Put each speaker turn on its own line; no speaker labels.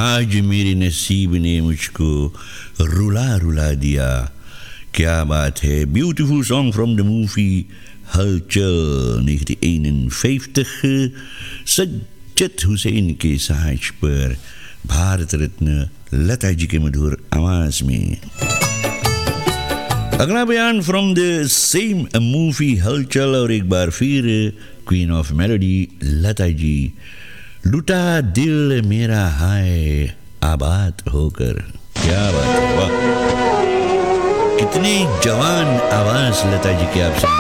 आज मेरे नसीब ने मुझको रुला रुला दिया. क्या बात है. Beautiful song from the movie Hulchel 1951. Sajjad Hussain के साज पर भारत रत्न लता जी के मधुर आवाज में. अगला बयान फ्रॉम द सेम मूवी हलचल और एक बार फिर queen of melody Lata ji. लुटा दिल मेरा हाय आबाद होकर. क्या बात है. वाह, कितनी जवान आवाज लता जी की आप सुन